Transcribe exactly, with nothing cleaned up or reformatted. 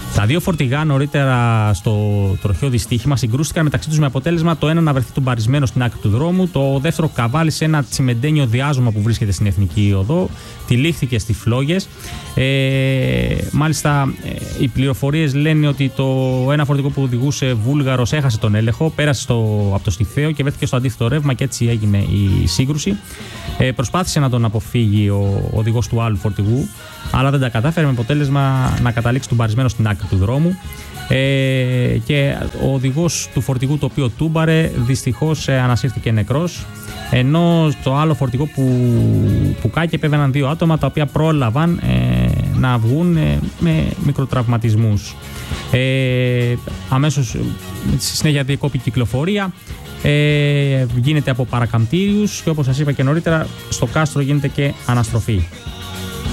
Τα δύο φορτηγά νωρίτερα στο τροχαίο δυστύχημα συγκρούστηκαν μεταξύ τους με αποτέλεσμα το ένα να βρεθεί τουμπαρισμένο στην άκρη του δρόμου, το δεύτερο καβάλι σε ένα τσιμεντένιο διάζωμα που βρίσκεται στην Εθνική Οδό, τυλίχθηκε στις φλόγες. Ε, μάλιστα, ε, οι πληροφορίες λένε ότι το ένα φορτηγό που οδηγούσε Βούλγαρος έχασε τον έλεγχο, πέρασε στο, από το στιθαίο και βρέθηκε στο αντίθετο ρεύμα και έτσι έγινε η σύγκρουση. Ε, προσπάθησε να τον αποφύγει ο οδηγός του άλλου φορτηγού, αλλά δεν τα κατάφερε, με αποτέλεσμα να καταλήξει τουμπαρισμένο στην άκρη του δρόμου. Ε, και ο οδηγός του φορτηγού το οποίο τούμπαρε δυστυχώς ε, ανασύρθηκε νεκρός, ενώ στο άλλο φορτηγό που, που κάκε επέβαιναν δύο άτομα τα οποία πρόλαβαν ε, να βγουν ε, με μικροτραυματισμούς. Ε, αμέσως στη συνέχεια διεκόπη κυκλοφορία. Ε, γίνεται από παρακαμπτήριους και όπως σας είπα και νωρίτερα στο κάστρο γίνεται και αναστροφή.